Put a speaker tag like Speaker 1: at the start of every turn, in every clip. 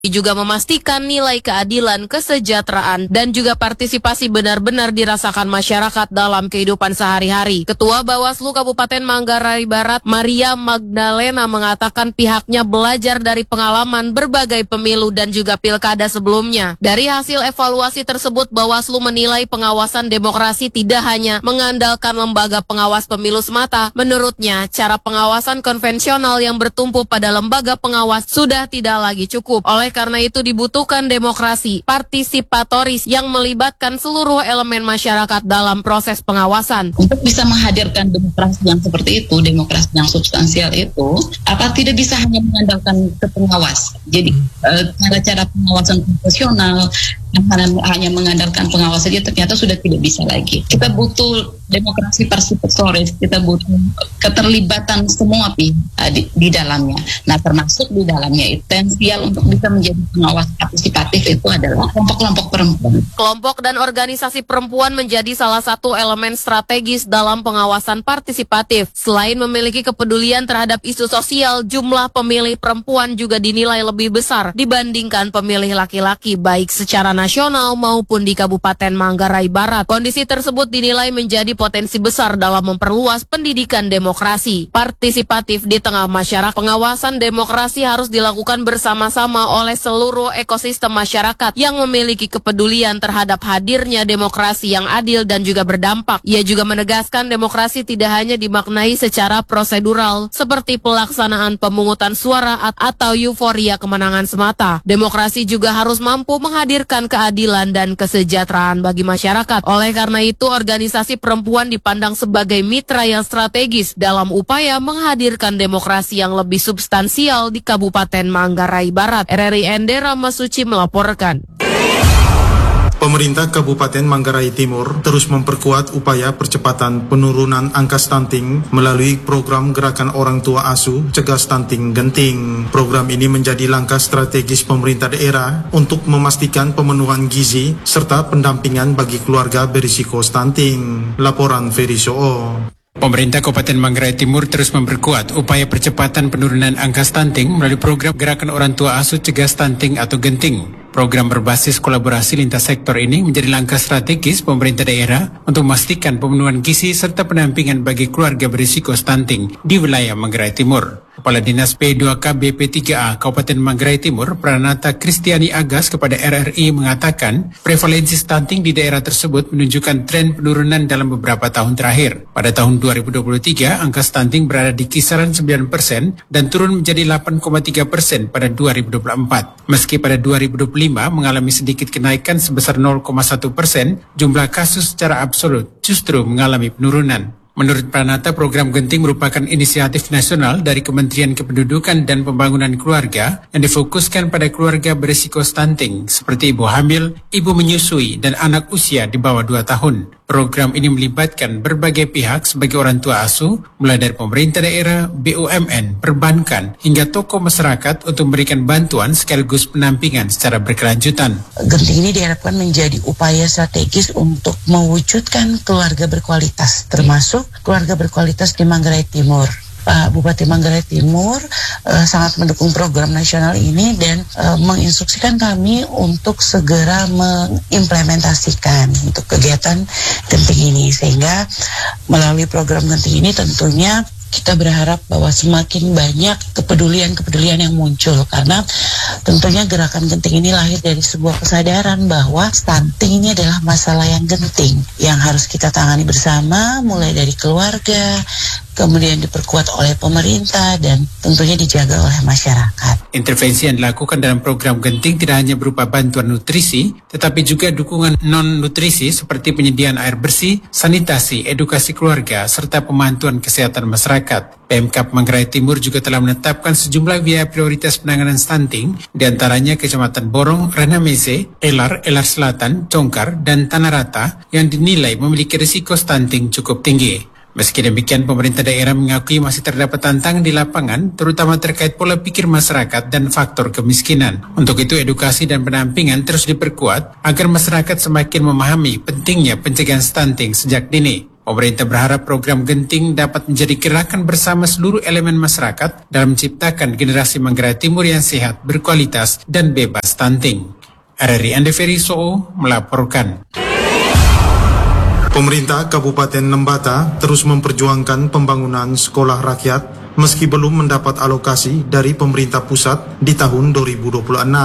Speaker 1: juga memastikan nilai keadilan, kesejahteraan, dan juga partisipasi benar-benar dirasakan masyarakat dalam kehidupan sehari-hari. Ketua Bawaslu Kabupaten Manggarai Barat, Maria Magdalena, mengatakan pihaknya belajar dari pengalaman berbagai pemilu dan juga pilkada sebelumnya. Dari hasil evaluasi tersebut, Bawaslu menilai pengawasan demokrasi tidak hanya mengandalkan lembaga pengawas pemilu semata. Menurutnya, cara pengawasan konvensional yang bertumpu pada lembaga pengawas sudah tidak lagi cukup. Oleh karena itu dibutuhkan demokrasi partisipatoris yang melibatkan seluruh elemen masyarakat dalam proses pengawasan.
Speaker 2: Untuk bisa menghadirkan demokrasi yang seperti itu, demokrasi yang substansial itu, tidak bisa hanya mengandalkan ke pengawas. Jadi cara-cara pengawasan profesional hanya mengandalkan pengawas saja ternyata sudah tidak bisa lagi. Kita butuh demokrasi partisipatoris, kita butuh keterlibatan semua pihak di dalamnya. Nah, termasuk di dalamnya esensial untuk bisa menjadi pengawas partisipatif itu adalah kelompok-kelompok perempuan.
Speaker 1: Kelompok dan organisasi perempuan menjadi salah satu elemen strategis dalam pengawasan partisipatif. Selain memiliki kepedulian terhadap isu sosial, jumlah pemilih perempuan juga dinilai lebih besar dibandingkan pemilih laki-laki, baik secara nasional maupun di Kabupaten Manggarai Barat. Kondisi tersebut dinilai menjadi potensi besar dalam memperluas pendidikan demokrasi partisipatif di tengah masyarakat. Pengawasan demokrasi harus dilakukan bersama-sama oleh seluruh ekosistem masyarakat yang memiliki kepedulian terhadap hadirnya demokrasi yang adil dan juga berdampak. Ia juga menegaskan demokrasi tidak hanya dimaknai secara prosedural seperti pelaksanaan pemungutan suara atau euforia kemenangan semata. Demokrasi juga harus mampu menghadirkan keadilan dan kesejahteraan bagi masyarakat. Oleh karena itu, organisasi perempuan dipandang sebagai mitra yang strategis dalam upaya menghadirkan demokrasi yang lebih substansial di Kabupaten Manggarai Barat. RRI Endera Masuci melaporkan.
Speaker 3: Pemerintah Kabupaten Manggarai Timur terus memperkuat upaya percepatan penurunan angka stunting melalui program Gerakan Orang Tua Asuh Cegah Stunting Genting. Program ini menjadi langkah strategis pemerintah daerah untuk memastikan pemenuhan gizi serta pendampingan bagi keluarga berisiko stunting. Laporan Ferry Soo.
Speaker 4: Pemerintah Kabupaten Manggarai Timur terus memperkuat upaya percepatan penurunan angka stunting melalui program Gerakan Orang Tua Asuh Cegah Stunting atau Genting. Program berbasis kolaborasi lintas sektor ini menjadi langkah strategis pemerintah daerah untuk memastikan pemenuhan gizi serta pendampingan bagi keluarga berisiko stunting di wilayah Manggarai Timur. Kepala Dinas P2K BP3A Kabupaten Manggarai Timur, Pranata Kristiani Agas kepada RRI mengatakan, prevalensi stunting di daerah tersebut menunjukkan tren penurunan dalam beberapa tahun terakhir. Pada tahun 2023, angka stunting berada di kisaran 9% dan turun menjadi 8,3% pada 2024. Meski pada 2025 mengalami sedikit kenaikan sebesar 0,1%, jumlah kasus secara absolut justru mengalami penurunan. Menurut Pranata, program Genting merupakan inisiatif nasional dari Kementerian Kependudukan dan Pembangunan Keluarga yang difokuskan pada keluarga berisiko stunting seperti ibu hamil, ibu menyusui, dan anak usia di bawah 2 tahun. Program ini melibatkan berbagai pihak sebagai orang tua asuh, mulai dari pemerintah daerah, BUMN, perbankan, hingga tokoh masyarakat untuk memberikan bantuan sekaligus pendampingan secara berkelanjutan.
Speaker 5: Genting ini diharapkan menjadi upaya strategis untuk mewujudkan keluarga berkualitas, termasuk keluarga berkualitas di Manggarai Timur. Pak Bupati Manggarai Timur sangat mendukung program nasional ini dan menginstruksikan kami untuk segera mengimplementasikan untuk kegiatan Genting ini, sehingga melalui program Genting ini tentunya kita berharap bahwa semakin banyak kepedulian yang muncul, karena tentunya gerakan Genting ini lahir dari sebuah kesadaran bahwa stunting ini adalah masalah yang genting yang harus kita tangani bersama, mulai dari keluarga, kemudian diperkuat oleh pemerintah dan tentunya dijaga oleh masyarakat.
Speaker 4: Intervensi yang dilakukan dalam program Genting tidak hanya berupa bantuan nutrisi, tetapi juga dukungan non-nutrisi seperti penyediaan air bersih, sanitasi, edukasi keluarga, serta pemantauan kesehatan masyarakat. Pemkab Manggarai Timur juga telah menetapkan sejumlah wilayah prioritas penanganan stunting, diantaranya Kecamatan Borong, Ranamese, Elar Selatan, Congkar, dan Tanah Rata yang dinilai memiliki risiko stunting cukup tinggi. Meski demikian, pemerintah daerah mengakui masih terdapat tantangan di lapangan, terutama terkait pola pikir masyarakat dan faktor kemiskinan. Untuk itu, edukasi dan pendampingan terus diperkuat agar masyarakat semakin memahami pentingnya pencegahan stunting sejak dini. Pemerintah berharap program Genting dapat menjadi gerakan bersama seluruh elemen masyarakat dalam menciptakan generasi Manggarai Timur yang sehat, berkualitas, dan bebas stunting. RRI Andeferi Soo melaporkan.
Speaker 3: Pemerintah Kabupaten Lembata terus memperjuangkan pembangunan sekolah rakyat meski belum mendapat alokasi dari pemerintah pusat di tahun 2026.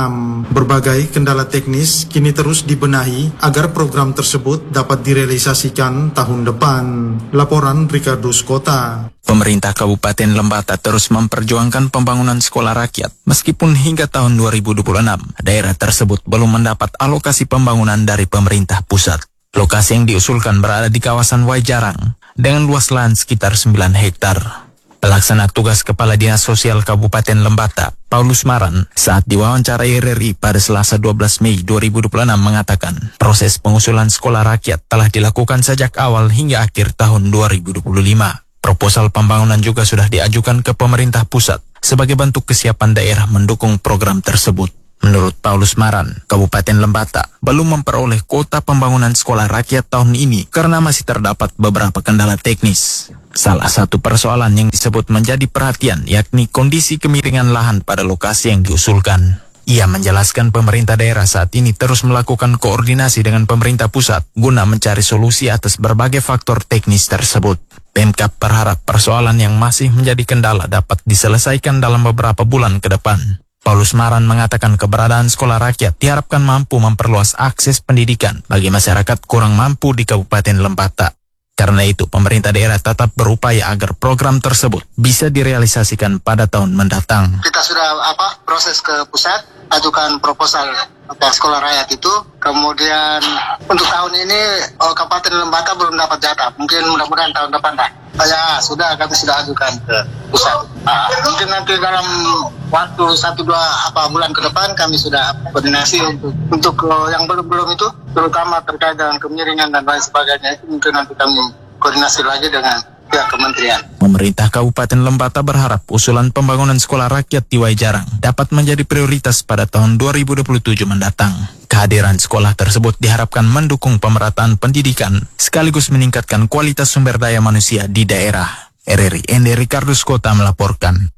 Speaker 3: Berbagai kendala teknis kini terus dibenahi agar program tersebut dapat direalisasikan tahun depan. Laporan Ricardo Skota.
Speaker 6: Pemerintah Kabupaten Lembata terus memperjuangkan pembangunan sekolah rakyat meskipun hingga tahun 2026 daerah tersebut belum mendapat alokasi pembangunan dari pemerintah pusat. Lokasi yang diusulkan berada di kawasan Waijarang dengan luas lahan sekitar 9 hektar. Pelaksana tugas Kepala Dinas Sosial Kabupaten Lembata, Paulus Maran, saat diwawancarai RRI pada Selasa 12 Mei 2026 mengatakan, proses pengusulan sekolah rakyat telah dilakukan sejak awal hingga akhir tahun 2025. Proposal pembangunan juga sudah diajukan ke pemerintah pusat sebagai bentuk kesiapan daerah mendukung program tersebut. Menurut Paulus Maran, Kabupaten Lembata belum memperoleh kuota pembangunan sekolah rakyat tahun ini karena masih terdapat beberapa kendala teknis. Salah satu persoalan yang disebut menjadi perhatian yakni kondisi kemiringan lahan pada lokasi yang diusulkan. Ia menjelaskan pemerintah daerah saat ini terus melakukan koordinasi dengan pemerintah pusat guna mencari solusi atas berbagai faktor teknis tersebut. Pemkab berharap persoalan yang masih menjadi kendala dapat diselesaikan dalam beberapa bulan ke depan. Paulus Maran mengatakan keberadaan sekolah rakyat diharapkan mampu memperluas akses pendidikan bagi masyarakat kurang mampu di Kabupaten Lembata. Karena itu, pemerintah daerah tetap berupaya agar program tersebut bisa direalisasikan pada tahun mendatang.
Speaker 7: Kita sudah proses ke pusat, ajukan proposal sekolah rakyat itu. Kemudian untuk tahun ini Kabupaten Lembata belum dapat jatah. Mungkin mudah-mudahan tahun depan lah. Ya sudah, kami sudah ajukan ke pusat. Mungkin nanti dalam waktu 1-2 bulan ke depan kami sudah koordinasi untuk yang belum itu, terutama terkait dengan kemiringan dan lain sebagainya, itu mungkin nanti kami koordinasi lagi dengan pihak kementerian.
Speaker 6: Pemerintah Kabupaten Lembata berharap usulan pembangunan sekolah rakyat di Waijarang dapat menjadi prioritas pada tahun 2027 mendatang. Kehadiran sekolah tersebut diharapkan mendukung pemerataan pendidikan sekaligus meningkatkan kualitas sumber daya manusia di daerah. RRI Ende Ricardo Skota melaporkan.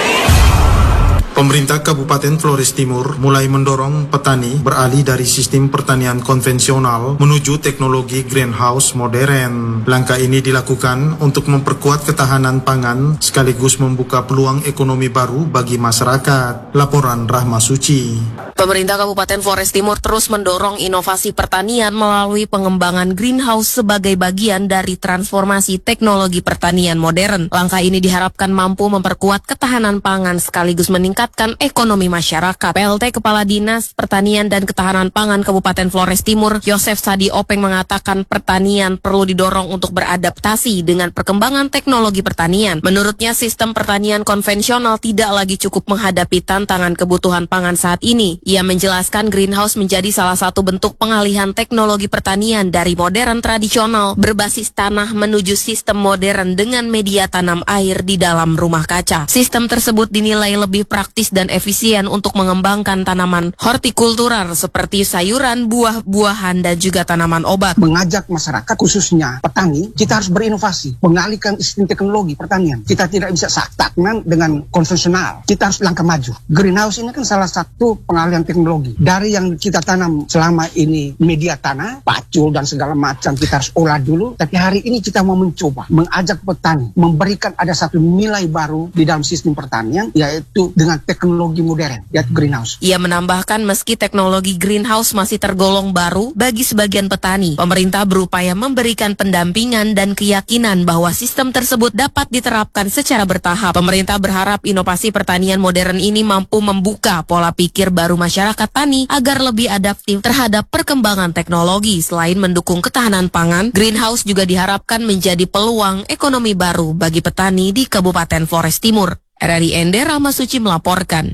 Speaker 3: Pemerintah Kabupaten Flores Timur mulai mendorong petani beralih dari sistem pertanian konvensional menuju teknologi greenhouse modern. Langkah ini dilakukan untuk memperkuat ketahanan pangan sekaligus membuka peluang ekonomi baru bagi masyarakat. Laporan Rahma Suci.
Speaker 1: Pemerintah Kabupaten Flores Timur terus mendorong inovasi pertanian melalui pengembangan greenhouse sebagai bagian dari transformasi teknologi pertanian modern. Langkah ini diharapkan mampu memperkuat ketahanan pangan sekaligus meningkatkan ekonomi masyarakat. PLT Kepala Dinas Pertanian dan Ketahanan Pangan Kabupaten Flores Timur, Yosef Sadi Openg mengatakan pertanian perlu didorong untuk beradaptasi dengan perkembangan teknologi pertanian. Menurutnya sistem pertanian konvensional tidak lagi cukup menghadapi tantangan kebutuhan pangan saat ini. Ia menjelaskan greenhouse menjadi salah satu bentuk pengalihan teknologi pertanian dari modern tradisional berbasis tanah menuju sistem modern dengan media tanam air di dalam rumah kaca. Sistem tersebut dinilai lebih praktis dan efisien untuk mengembangkan tanaman hortikultural seperti sayuran, buah-buahan, dan juga tanaman obat.
Speaker 8: Mengajak masyarakat, khususnya petani, kita harus berinovasi, mengalihkan sistem teknologi pertanian. Kita tidak bisa stagnan dengan konvensional. Kita harus langkah maju. Greenhouse ini kan salah satu pengalihan teknologi. Dari yang kita tanam selama ini media tanah, pacul dan segala macam kita harus olah dulu. Tapi hari ini kita mau mencoba mengajak petani, memberikan ada satu nilai baru di dalam sistem pertanian, yaitu dengan teknologi modern, yaitu greenhouse.
Speaker 1: Ia menambahkan meski teknologi greenhouse masih tergolong baru bagi sebagian petani, pemerintah berupaya memberikan pendampingan dan keyakinan bahwa sistem tersebut dapat diterapkan secara bertahap. Pemerintah berharap inovasi pertanian modern ini mampu membuka pola pikir baru masyarakat tani agar lebih adaptif terhadap perkembangan teknologi. Selain mendukung ketahanan pangan, greenhouse juga diharapkan menjadi peluang ekonomi baru bagi petani di Kabupaten Flores Timur. RRI Ende Rahma Suci melaporkan.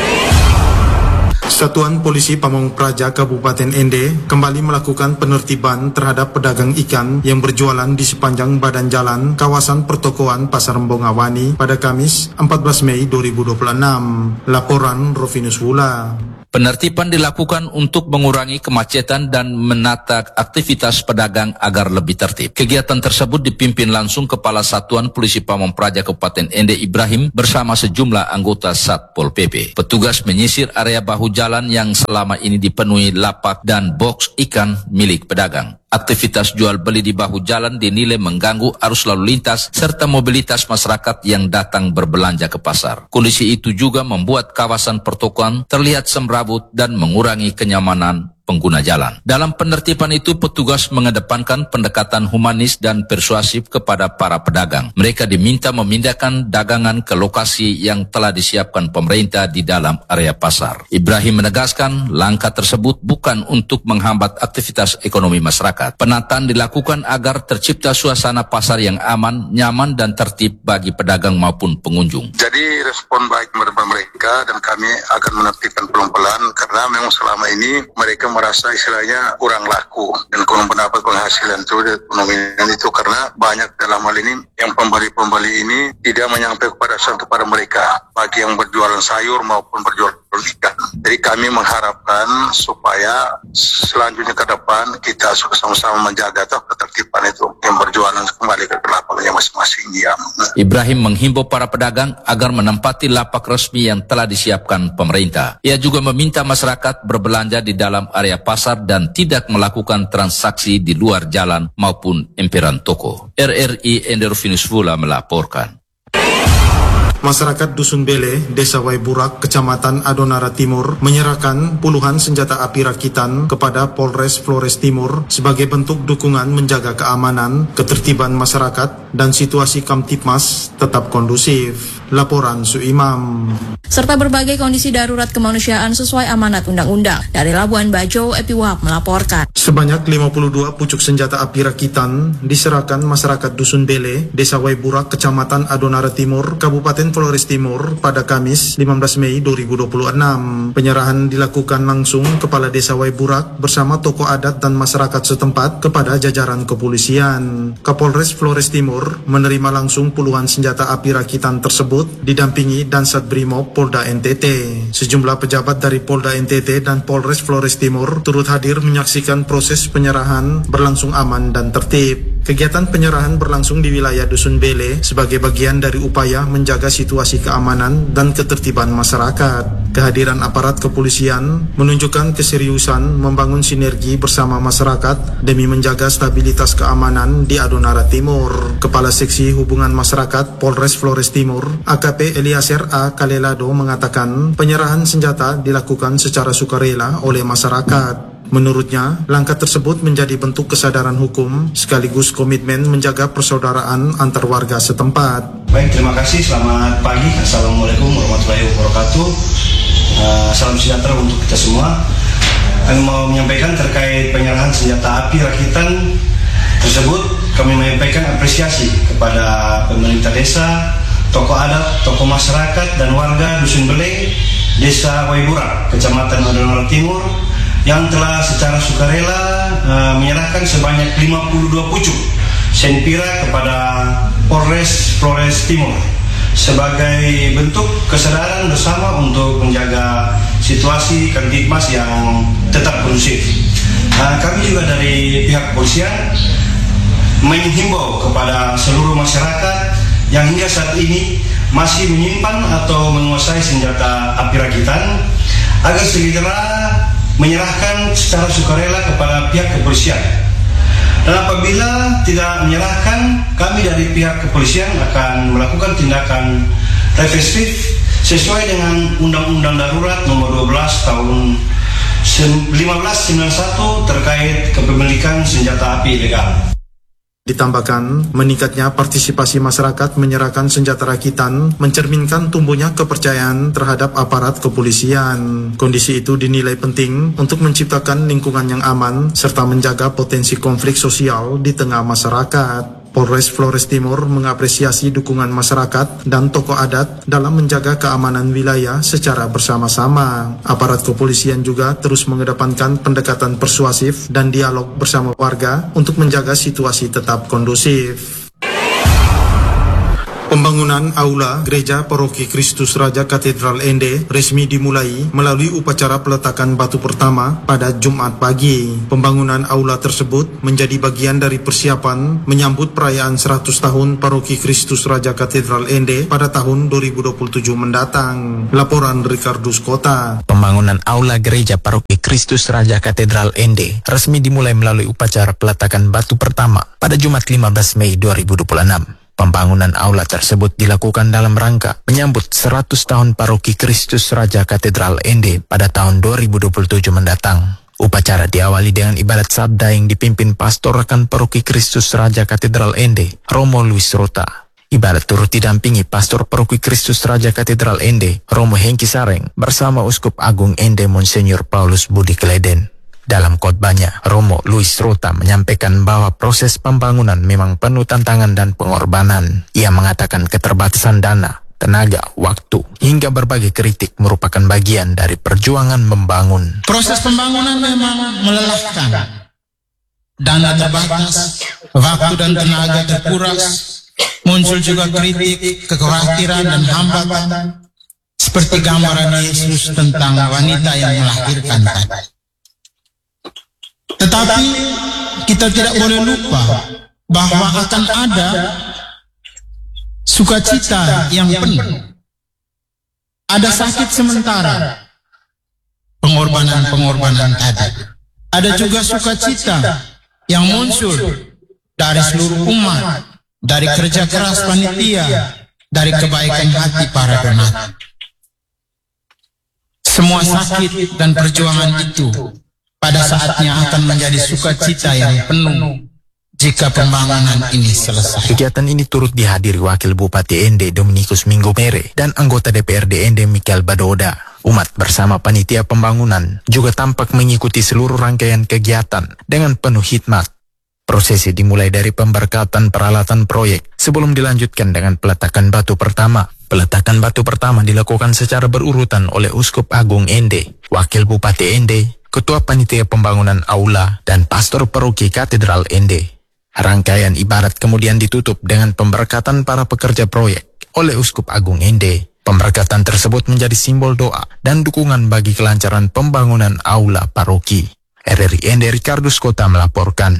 Speaker 3: Satuan Polisi Pamong Praja Kabupaten Ende kembali melakukan penertiban terhadap pedagang ikan yang berjualan di sepanjang badan jalan kawasan pertokoan Pasar Mbongawani pada Kamis 14 Mei 2026. Laporan Rovinus Wula.
Speaker 9: Penertiban dilakukan untuk mengurangi kemacetan dan menata aktivitas pedagang agar lebih tertib. Kegiatan tersebut dipimpin langsung Kepala Satuan Polisi Pamong Praja Kabupaten Ende Ibrahim bersama sejumlah anggota Satpol PP. Petugas menyisir area bahu jalan yang selama ini dipenuhi lapak dan boks ikan milik pedagang. Aktivitas jual beli di bahu jalan dinilai mengganggu arus lalu lintas serta mobilitas masyarakat yang datang berbelanja ke pasar. Kondisi itu juga membuat kawasan pertokoan terlihat semrawut dan mengurangi kenyamanan pengguna jalan. Dalam penertiban itu, petugas mengedepankan pendekatan humanis dan persuasif kepada para pedagang. Mereka diminta memindahkan dagangan ke lokasi yang telah disiapkan pemerintah di dalam area pasar. Ibrahim menegaskan langkah tersebut bukan untuk menghambat aktivitas ekonomi masyarakat. Penataan dilakukan agar tercipta suasana pasar yang aman, nyaman, dan tertib bagi pedagang maupun pengunjung.
Speaker 10: Jadi respon baik mereka dan kami akan menertibkan pelan-pelan karena memang selama ini mereka merasa istilahnya kurang laku dan kurang mendapat penghasilan itu karena banyak dalam hal ini yang pembeli-pembeli ini tidak menyampaikan kepada mereka, bagi yang berjualan sayur maupun berjualan ikan. Jadi kami mengharapkan supaya selanjutnya ke depan kita sama-sama menjaga ketertiban itu, yang berjualan kembali ke lapaknya masing-masing.
Speaker 9: Ibrahim menghimbau para pedagang agar menempati lapak resmi yang telah disiapkan pemerintah. Ia juga meminta masyarakat berbelanja di dalam area pasar dan tidak melakukan transaksi di luar jalan maupun emperan toko. RRI Endorfinus Vula melaporkan.
Speaker 3: Masyarakat Dusun Bele, Desa Waiburak, Kecamatan Adonara Timur menyerahkan puluhan senjata api rakitan kepada Polres Flores Timur sebagai bentuk dukungan menjaga keamanan, ketertiban masyarakat, dan situasi Kamtipmas tetap kondusif. Laporan Suimam.
Speaker 11: Serta berbagai kondisi darurat kemanusiaan sesuai amanat undang-undang. Dari Labuan Bajo, Epi Wahab melaporkan.
Speaker 3: Sebanyak 52 pucuk senjata api rakitan diserahkan masyarakat Dusun Bele, Desa Waiburak, Kecamatan Adonara Timur, Kabupaten Flores Timur pada Kamis 15 Mei 2026. Penyerahan dilakukan langsung Kepala Desa Waiburak bersama tokoh adat dan masyarakat setempat kepada jajaran kepolisian. Kapolres Flores Timur menerima langsung puluhan senjata api rakitan tersebut didampingi Dansat Brimob Polda NTT. Sejumlah pejabat dari Polda NTT dan Polres Flores Timur turut hadir menyaksikan proses penyerahan berlangsung aman dan tertib. Kegiatan penyerahan berlangsung di wilayah Dusun Bele sebagai bagian dari upaya menjaga situasi keamanan dan ketertiban masyarakat. Kehadiran aparat kepolisian menunjukkan keseriusan membangun sinergi bersama masyarakat demi menjaga stabilitas keamanan di Adonara Timur. Kepala Seksi Hubungan Masyarakat Polres Flores Timur, AKP Eliezer A. Kalelado mengatakan penyerahan senjata dilakukan secara sukarela oleh masyarakat. Menurutnya, langkah tersebut menjadi bentuk kesadaran hukum sekaligus komitmen menjaga persaudaraan antar warga setempat.
Speaker 12: Baik, terima kasih. Selamat pagi. Assalamualaikum warahmatullahi wabarakatuh. Salam sejahtera untuk kita semua. Kami mau menyampaikan terkait penyerahan senjata api rakitan tersebut. Kami menyampaikan apresiasi kepada pemerintah desa, tokoh adat, tokoh masyarakat, dan warga Dusun Bele, Desa Waiburak, Kecamatan Adonara Timur, yang telah secara sukarela menyerahkan sebanyak 52 pucuk senpira kepada Polres Flores Timur sebagai bentuk kesadaran bersama untuk menjaga situasi Kamtipmas yang tetap kondusif. Kami juga dari pihak kepolisian menghimbau kepada seluruh masyarakat yang hingga saat ini masih menyimpan atau menguasai senjata api rakitan agar segera menyerahkan secara sukarela kepada pihak kepolisian. Dan apabila tidak menyerahkan, kami dari pihak kepolisian akan melakukan tindakan represif sesuai dengan Undang-Undang Darurat Nomor 12 Tahun 1591 terkait kepemilikan senjata api ilegal.
Speaker 3: Ditambahkan, meningkatnya partisipasi masyarakat menyerahkan senjata rakitan mencerminkan tumbuhnya kepercayaan terhadap aparat kepolisian. Kondisi itu dinilai penting untuk menciptakan lingkungan yang aman serta menjaga potensi konflik sosial di tengah masyarakat. Polres Flores Timur mengapresiasi dukungan masyarakat dan tokoh adat dalam menjaga keamanan wilayah secara bersama-sama. Aparat kepolisian juga terus mengedepankan pendekatan persuasif dan dialog bersama warga untuk menjaga situasi tetap kondusif. Pembangunan aula Gereja Paroki Kristus Raja Katedral Ende resmi dimulai melalui upacara peletakan batu pertama pada Jumat pagi. Pembangunan aula tersebut menjadi bagian dari persiapan menyambut perayaan 100 tahun Paroki Kristus Raja Katedral Ende pada tahun 2027 mendatang. Laporan Ricardus Kota.
Speaker 6: Pembangunan aula Gereja Paroki Kristus Raja Katedral Ende resmi dimulai melalui upacara peletakan batu pertama pada Jumat 15 Mei 2026. Pembangunan aula tersebut dilakukan dalam rangka menyambut 100 tahun Paroki Kristus Raja Katedral Ende pada tahun 2027 mendatang. Upacara diawali dengan ibadat sabda yang dipimpin Pastor Rekan Paroki Kristus Raja Katedral Ende, Romo Luis Rota. Ibadat turut didampingi Pastor Paroki Kristus Raja Katedral Ende, Romo Hengki Sareng, bersama Uskup Agung Ende Monsinyur Paulus Budi Kleden. Dalam khotbahnya, Romo Luis Rota menyampaikan bahwa proses pembangunan memang penuh tantangan dan pengorbanan. Ia mengatakan keterbatasan dana, tenaga, waktu, hingga berbagai kritik merupakan bagian dari perjuangan membangun.
Speaker 13: Proses pembangunan memang melelahkan. Dana terbatas, waktu dan tenaga terkuras, muncul juga kritik, kekhawatiran dan hambatan, seperti gambaran Yesus tentang wanita yang melahirkan tadi. Tetapi kita tidak boleh lupa bahwa akan ada sukacita yang penuh. Ada sakit sementara, pengorbanan-pengorbanan tadi. Ada juga sukacita yang muncul dari seluruh umat, dari kerja keras panitia, dari kebaikan hati para donatur. Semua sakit dan perjuangan itu pada saatnya akan menjadi sukacita yang penuh jika pembangunan ini selesai.
Speaker 6: Kegiatan ini turut dihadiri Wakil Bupati Ende Dominikus Minggomere dan anggota DPRD Ende Michael Badoda. Umat bersama panitia pembangunan juga tampak mengikuti seluruh rangkaian kegiatan dengan penuh hikmat. Prosesi dimulai dari pemberkatan peralatan proyek sebelum dilanjutkan dengan peletakan batu pertama. Peletakan batu pertama dilakukan secara berurutan oleh Uskup Agung Ende, Wakil Bupati Ende, Ketua Panitia Pembangunan Aula, dan Pastor Paroki Katedral Ende. Rangkaian ibadat kemudian ditutup dengan pemberkatan para pekerja proyek oleh Uskup Agung Ende. Pemberkatan tersebut menjadi simbol doa dan dukungan bagi kelancaran pembangunan aula paroki. RRI Ende Ricardus Kota melaporkan.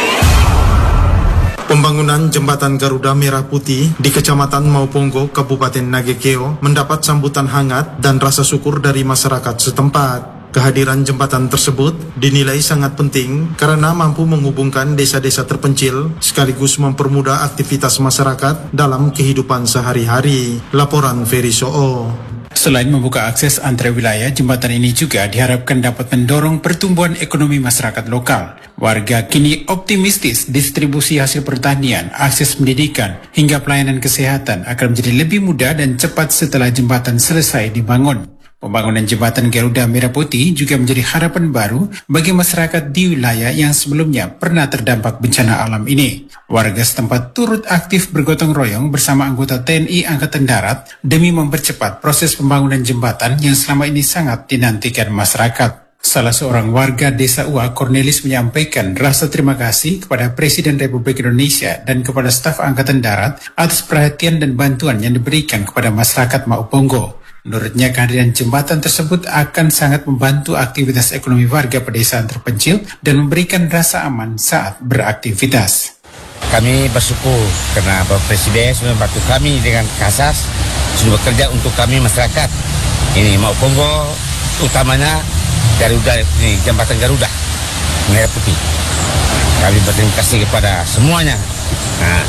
Speaker 3: Pembangunan jembatan Garuda Merah Putih di Kecamatan Mauponggo, Kabupaten Nagekeo mendapat sambutan hangat dan rasa syukur dari masyarakat setempat. Kehadiran jembatan tersebut dinilai sangat penting karena mampu menghubungkan desa-desa terpencil sekaligus mempermudah aktivitas masyarakat dalam kehidupan sehari-hari. Laporan Ferry Soo.
Speaker 4: Selain membuka akses antar wilayah, jembatan ini juga diharapkan dapat mendorong pertumbuhan ekonomi masyarakat lokal. Warga kini optimistis distribusi hasil pertanian, akses pendidikan, hingga pelayanan kesehatan akan menjadi lebih mudah dan cepat setelah jembatan selesai dibangun. Pembangunan jembatan Garuda Merah Putih juga menjadi harapan baru bagi masyarakat di wilayah yang sebelumnya pernah terdampak bencana alam ini. Warga setempat turut aktif bergotong royong bersama anggota TNI Angkatan Darat demi mempercepat proses pembangunan jembatan yang selama ini sangat dinantikan masyarakat. Salah seorang warga Desa Ua, Cornelis, menyampaikan rasa terima kasih kepada Presiden Republik Indonesia dan kepada staf Angkatan Darat atas perhatian dan bantuan yang diberikan kepada masyarakat Mauponggo. Menurutnya, kehadiran jembatan tersebut akan sangat membantu aktivitas ekonomi warga pedesaan terpencil dan memberikan rasa aman saat beraktivitas.
Speaker 14: Kami bersyukur karena Bapak Presiden sudah membantu kami dengan kasas, sudah bekerja untuk kami masyarakat. Ini Mauponggo, utamanya Garuda, ini jembatan Garuda Merah Putih. Kami berterima kasih kepada semuanya. Nah,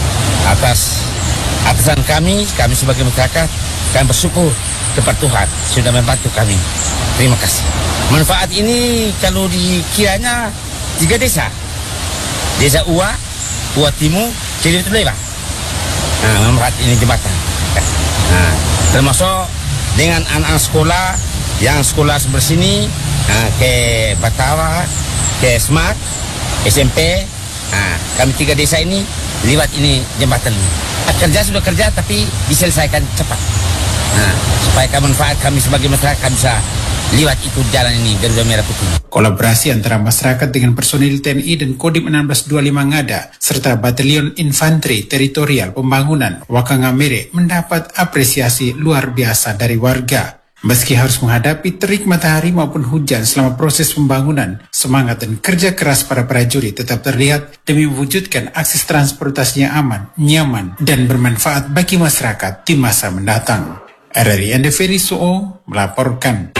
Speaker 14: atasan kami sebagai masyarakat, kami bersyukur kepada Tuhan sudah membantu kami. Terima kasih. Manfaat ini kalau dikiranya 3 desa. Desa Ua Timur, Cili Tuleba. Nah, manfaat ini jembatan. Nah, termasuk dengan anak-anak sekolah yang sekolah sebelah sini, ke Batawa, ke Smart, SMP. Nah, kami 3 desa ini lewat ini jembatan. Kerja sudah kerja tapi diselesaikan cepat. Nah, supaya manfaat kami sebagai masyarakat bisa lewat ikut jalan ini Garuda Merah Putih.
Speaker 4: Kolaborasi antara masyarakat dengan personil TNI dan Kodim 1625 Ngada serta Batalion Infanteri Teritorial Pembangunan Wakangamere mendapat apresiasi luar biasa dari warga. Meski harus menghadapi terik matahari maupun hujan selama proses pembangunan, semangat dan kerja keras para prajurit tetap terlihat demi mewujudkan akses transportasi yang aman, nyaman, dan bermanfaat bagi masyarakat di masa mendatang. RRI Andeveri Suo melaporkan.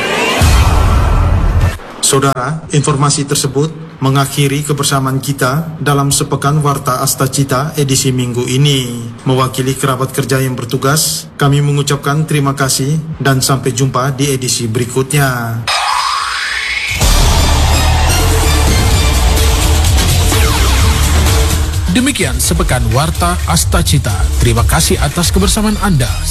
Speaker 3: Saudara, informasi tersebut mengakhiri kebersamaan kita dalam sepekan Warta Astacita edisi minggu ini. Mewakili kerabat kerja yang bertugas, kami mengucapkan terima kasih dan sampai jumpa di edisi berikutnya.
Speaker 15: Demikian sepekan Warta Astacita. Terima kasih atas kebersamaan Anda.